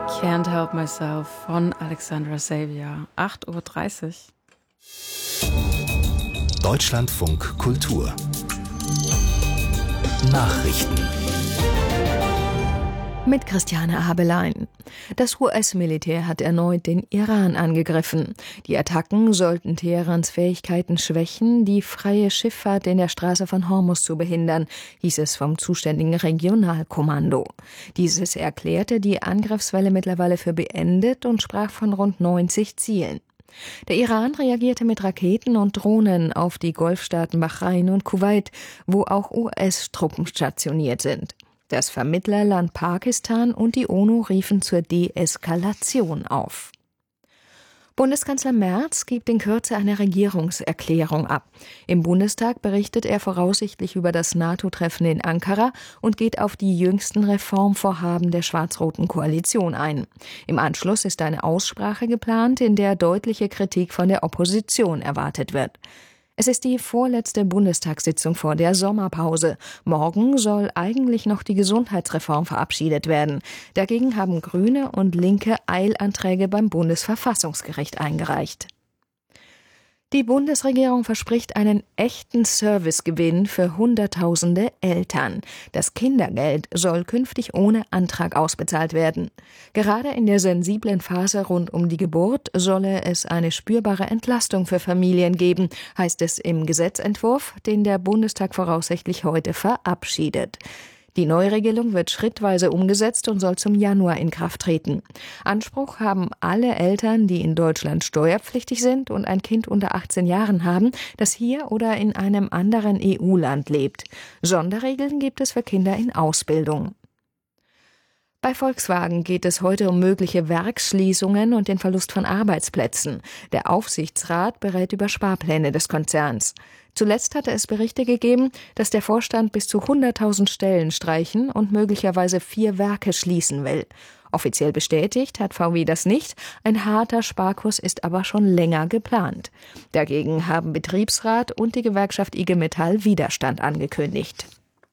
Can't Help Myself von Alexandra Xavier. 8:30 Uhr. Deutschlandfunk Kultur. Nachrichten. Mit Christiane Habelein. Das US-Militär hat erneut den Iran angegriffen. Die Attacken sollten Teherans Fähigkeiten schwächen, die freie Schifffahrt in der Straße von Hormuz zu behindern, hieß es vom zuständigen Regionalkommando. Dieses erklärte die Angriffswelle mittlerweile für beendet und sprach von rund 90 Zielen. Der Iran reagierte mit Raketen und Drohnen auf die Golfstaaten Bahrain und Kuwait, wo auch US-Truppen stationiert sind. Das Vermittlerland Pakistan und die UNO riefen zur Deeskalation auf. Bundeskanzler Merz gibt in Kürze eine Regierungserklärung ab. Im Bundestag berichtet er voraussichtlich über das NATO-Treffen in Ankara und geht auf die jüngsten Reformvorhaben der schwarz-roten Koalition ein. Im Anschluss ist eine Aussprache geplant, in der deutliche Kritik von der Opposition erwartet wird. Es ist die vorletzte Bundestagssitzung vor der Sommerpause. Morgen soll eigentlich noch die Gesundheitsreform verabschiedet werden. Dagegen haben Grüne und Linke Eilanträge beim Bundesverfassungsgericht eingereicht. Die Bundesregierung verspricht einen echten Servicegewinn für Hunderttausende Eltern. Das Kindergeld soll künftig ohne Antrag ausbezahlt werden. Gerade in der sensiblen Phase rund um die Geburt solle es eine spürbare Entlastung für Familien geben, heißt es im Gesetzentwurf, den der Bundestag voraussichtlich heute verabschiedet. Die Neuregelung wird schrittweise umgesetzt und soll zum Januar in Kraft treten. Anspruch haben alle Eltern, die in Deutschland steuerpflichtig sind und ein Kind unter 18 Jahren haben, das hier oder in einem anderen EU-Land lebt. Sonderregeln gibt es für Kinder in Ausbildung. Bei Volkswagen geht es heute um mögliche Werksschließungen und den Verlust von Arbeitsplätzen. Der Aufsichtsrat berät über Sparpläne des Konzerns. Zuletzt hatte es Berichte gegeben, dass der Vorstand bis zu 100.000 Stellen streichen und möglicherweise 4 Werke schließen will. Offiziell bestätigt hat VW das nicht, ein harter Sparkurs ist aber schon länger geplant. Dagegen haben Betriebsrat und die Gewerkschaft IG Metall Widerstand angekündigt.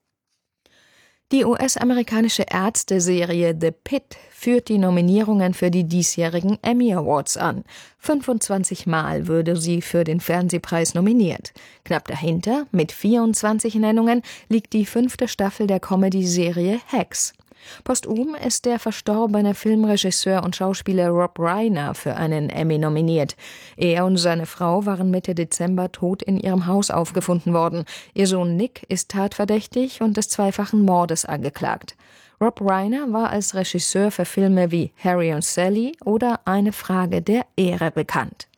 Die US-amerikanische Ärzte-Serie The Pitt führt die Nominierungen für die diesjährigen Emmy Awards an. 25 Mal wurde sie für den Fernsehpreis nominiert. Knapp dahinter, mit 24 Nennungen, liegt die 5. Staffel der Comedy-Serie Hacks. Posthum ist der verstorbene Filmregisseur und Schauspieler Rob Reiner für einen Emmy nominiert. Er und seine Frau waren Mitte Dezember tot in ihrem Haus aufgefunden worden. Ihr Sohn Nick ist tatverdächtig und des zweifachen Mordes angeklagt. Rob Reiner war als Regisseur für Filme wie Harry und Sally oder Eine Frage der Ehre bekannt.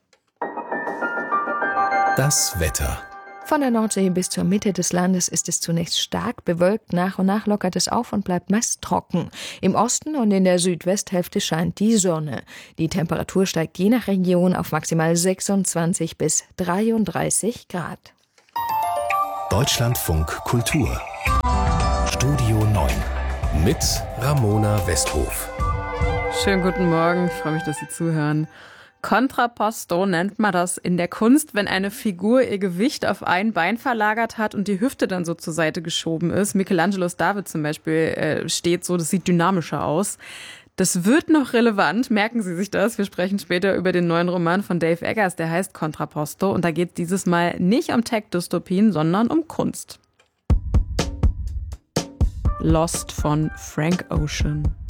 Das Wetter. Von der Nordsee bis zur Mitte des Landes ist es zunächst stark bewölkt, nach und nach lockert es auf und bleibt meist trocken. Im Osten und in der Südwesthälfte scheint die Sonne. Die Temperatur steigt je nach Region auf maximal 26 bis 33 Grad. Deutschlandfunk Kultur. Studio 9 mit Ramona Westhof. Schönen guten Morgen, ich freue mich, dass Sie zuhören. Contrapposto nennt man das in der Kunst, wenn eine Figur ihr Gewicht auf ein Bein verlagert hat und die Hüfte dann so zur Seite geschoben ist. Michelangelos David zum Beispiel steht so, das sieht dynamischer aus. Das wird noch relevant, merken Sie sich das. Wir sprechen später über den neuen Roman von Dave Eggers, der heißt Contrapposto. Und da geht es dieses Mal nicht um Tech-Dystopien, sondern um Kunst. Lost von Frank Ocean.